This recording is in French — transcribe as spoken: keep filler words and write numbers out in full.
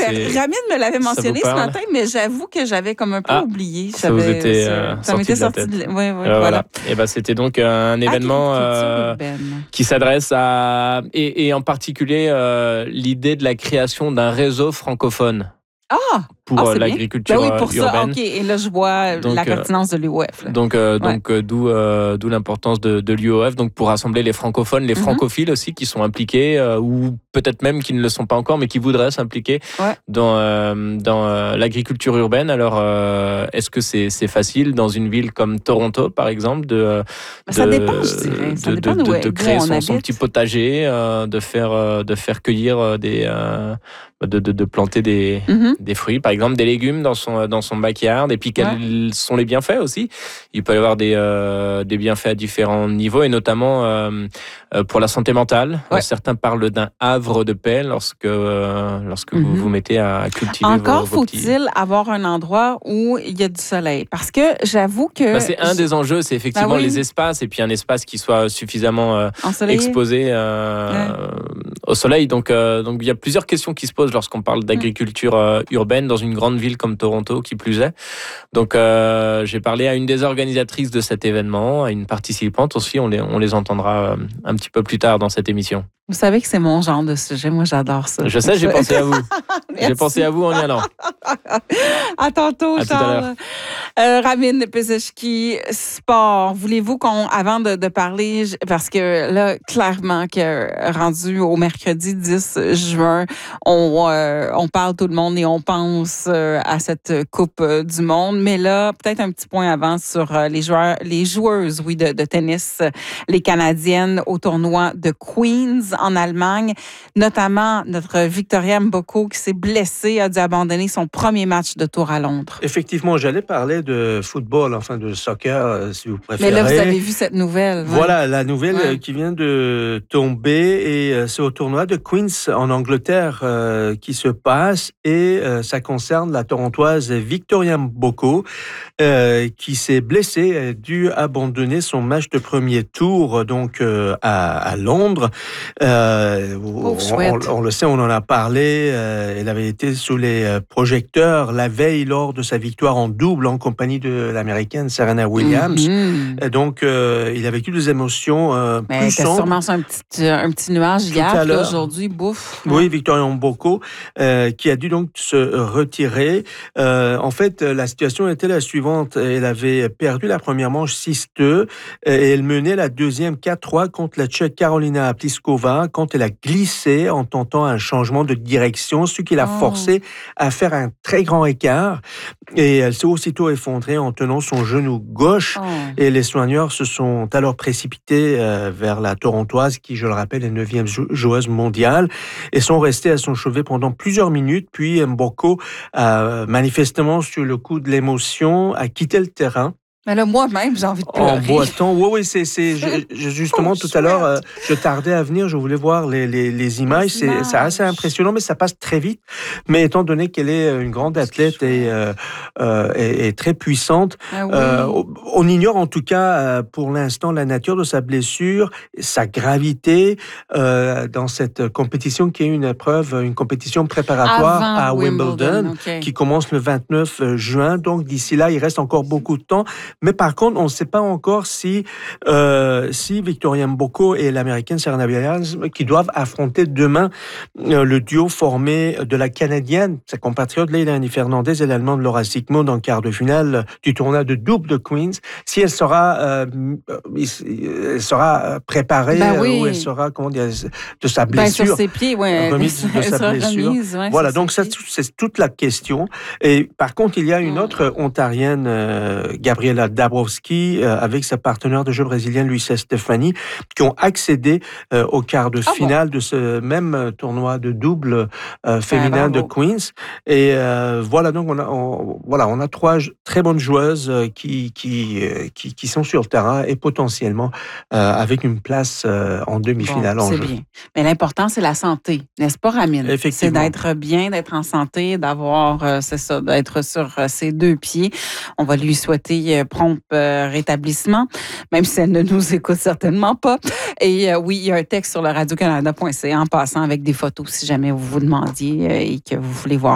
c'est... Ramine me l'avait mentionné ce matin, mais j'avoue que j'avais comme un peu ah, oublié. Ça vous était euh, ça, ça m'était sorti de, de... Oui, oui, euh, voilà. voilà. Et ben, c'était donc un événement euh, qui s'adresse à... Et, et en particulier, euh, l'idée de la création d'un réseau francophone. Ah! Pour ah, l'agriculture ben oui, pour urbaine. Ça, OK. Et là, je vois donc, la pertinence de l'U O F. Là. Donc, euh, ouais. donc euh, d'où, euh, d'où l'importance de, de l'U O F, donc pour rassembler les francophones, les mm-hmm. francophiles aussi qui sont impliqués, euh, ou peut-être même qui ne le sont pas encore, mais qui voudraient s'impliquer ouais. dans, euh, dans euh, l'agriculture urbaine. Alors, euh, est-ce que c'est, c'est facile dans une ville comme Toronto, par exemple, de, de, ça dépend, je dirais. Ça de, dépend de, de, de, de créer son, son petit potager, euh, de, faire, euh, de faire cueillir des... Euh, de, de, de planter des, mm-hmm. des fruits, par exemple des légumes dans son, dans son backyard, et puis quels ouais. sont les bienfaits aussi. Il peut y avoir des, euh, des bienfaits à différents niveaux, et notamment euh, pour la santé mentale. Ouais. Certains parlent d'un havre de paix lorsque, euh, lorsque mm-hmm. vous vous mettez à cultiver Encore vos, vos faut-il petits... avoir un endroit où il y a du soleil, parce que j'avoue que... Ben, c'est un des enjeux, c'est effectivement ben oui. les espaces, et puis un espace qui soit suffisamment euh, exposé euh, ouais. au soleil. Donc, euh, donc il y a plusieurs questions qui se posent lorsqu'on parle d'agriculture euh, urbaine dans une grande ville comme Toronto, qui plus est. Donc, euh, j'ai parlé à une des organisatrices de cet événement, à une participante aussi. On les, on les entendra euh, un petit peu plus tard dans cette émission. Vous savez que c'est mon genre de sujet. Moi, j'adore ça. Je sais, j'ai pensé à vous. J'ai pensé à vous en y allant. À tantôt, à Charles. Euh, Ramine Peseczki, sport. Voulez-vous qu'on, avant de, de parler, parce que là, clairement, que rendu au mercredi dix juin, on, euh, on parle tout le monde et on pense euh, à cette Coupe euh, du monde. Mais là, peut-être un petit point avant sur euh, les joueurs, les joueuses, oui, de, de tennis, les Canadiennes au tournoi de Queens en Allemagne, notamment notre Victoria Mboko qui s'est blessée, a dû abandonner son premier match de tour à Londres. Effectivement, j'allais parler de football, enfin de soccer, si vous préférez. Mais là, vous avez vu cette nouvelle. Voilà, ouais. la nouvelle ouais. qui vient de tomber, et c'est au tournoi de Queens en Angleterre euh, qui se passe, et euh, ça concerne la Torontoise Victoria Mboko euh, qui s'est blessée, a dû abandonner son match de premier tour donc euh, à, à Londres. Euh, on, on, on le sait, on en a parlé. Euh, elle avait été sous les projecteurs la veille lors de sa victoire en double en compagnie de l'américaine Serena Williams. Mm-hmm. Donc, euh, il a vécu des émotions euh, Mais plus sombres. sûrement un petit, un petit nuage hier, puis aujourd'hui, bouffe. Oui, ouais. Victoria Mboko, euh, qui a dû donc se retirer. Euh, en fait, la situation était la suivante. Elle avait perdu la première manche six deux et elle menait la deuxième quatre trois contre la Tchèque Karolina Pliskova quand elle a glissé en tentant un changement de direction, ce qui l'a oh. forcé à faire un très grand écart. Et elle s'est aussitôt effondrée en tenant son genou gauche. Oh. Et les soigneurs se sont alors précipités euh, vers la Torontoise, qui, je le rappelle, est neuvième joueuse mondiale, et sont restés à son chevet pendant plusieurs minutes. Puis Mboko, euh, manifestement sur le coup de l'émotion, a quitté le terrain. Mais là, moi-même, j'ai envie de pleurer. En boitant. Oui, oui, c'est, c'est je, justement, oh, tout à l'heure, euh, je tardais à venir, je voulais voir les, les, les images. C'est, images. c'est assez impressionnant, mais ça passe très vite. Mais étant donné qu'elle est une grande athlète et, euh, euh, et, et très puissante, ah oui. euh, on ignore en tout cas, pour l'instant, la nature de sa blessure, sa gravité euh, dans cette compétition qui est une épreuve, une compétition préparatoire Avant à Wimbledon, Wimbledon okay. qui commence le vingt-neuf juin. Donc, d'ici là, il reste encore beaucoup de temps. Mais par contre, on ne sait pas encore si, euh, si Victoria Mboko et l'américaine Serena Williams, qui doivent affronter demain euh, le duo formé de la Canadienne, sa compatriote Leilani Fernandez, et l'Allemande Laura Siegemund en quart de finale du tournoi de double de Queens, si elle sera, euh, elle sera préparée ben oui. ou elle sera, comment dire, de sa blessure. Ben sur ses pieds, ouais. Remise de sa blessure. Remise, ouais, voilà, donc ça, c'est toute la question. Et par contre, il y a une autre ontarienne, euh, Gabriela Dabrowski, euh, avec sa partenaire de jeu brésilienne Luisa Stefani, qui ont accédé euh, au quart de finale ah bon. de ce même tournoi de double euh, féminin ah, de Queens. Et euh, voilà, donc on a, on, voilà, on a trois très bonnes joueuses euh, qui, qui, euh, qui, qui sont sur le terrain et potentiellement euh, avec une place euh, en demi-finale. Bon, en c'est jeu. bien. Mais l'important, c'est la santé, n'est-ce pas, Ramine? Effectivement. C'est d'être bien, d'être en santé, d'avoir, euh, c'est ça, d'être sur euh, ses deux pieds. On va lui souhaiter euh, prompt euh, rétablissement, même si elle ne nous écoute certainement pas. Et euh, oui, il y a un texte sur le radio canada point c a en passant avec des photos, si jamais vous vous demandiez euh, et que vous voulez voir